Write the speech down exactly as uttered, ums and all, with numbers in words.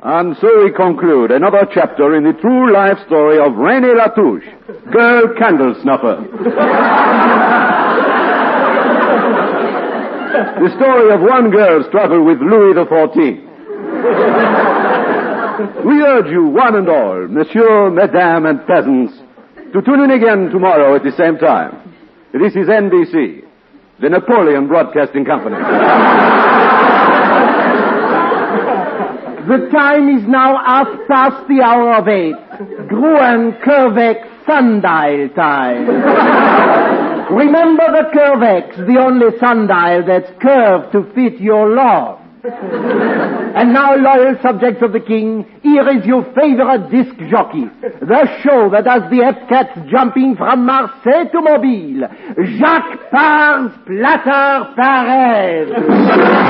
And so we conclude another chapter in the true life story of René Latouche, Girl Candle Snuffer. The story of one girl's struggle with Louis the fourteenth. We urge you, one and all, monsieur, madame, and peasants, to tune in again tomorrow at the same time. This is N B C, the Napoleon Broadcasting Company. The time is now half past the hour of eight. Gruen Curvex sundial time. Remember the Curvex, the only sundial that's curved to fit your love. And now, loyal subjects of the king, here is your favorite disc jockey. The show that has the F-Cats jumping from Marseille to Mobile. Jacques Pars Platter Perez.